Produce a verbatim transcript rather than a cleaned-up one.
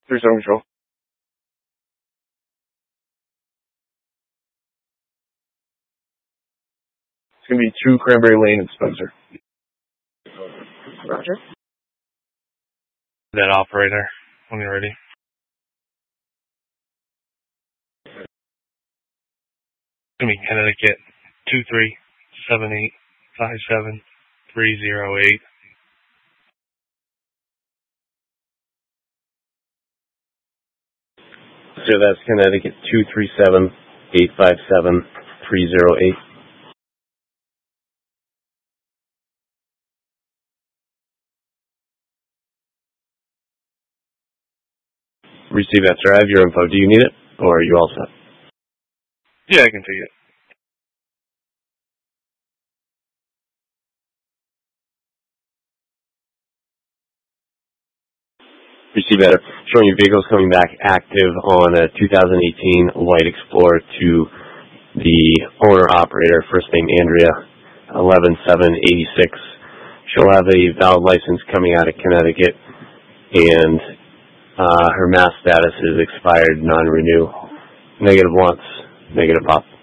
three seven control. It's going to be two Cranberry Lane in Spencer. Roger. That operator, when you're ready. It's going to be Connecticut two three seven eight five seven three zero eight. So that's Connecticut two three seven eight five seven three zero eight. Receive that, sir. I have your info. Do you need it, or are you all set? Yeah, I can take it. Receive that. Showing your vehicles coming back active on a two thousand eighteen White Explorer to the owner-operator, first name Andrea, eleven seven eighty-six. She'll have a valid license coming out of Connecticut, and uh, her mass status is expired, non-renew. Negative once, negative up.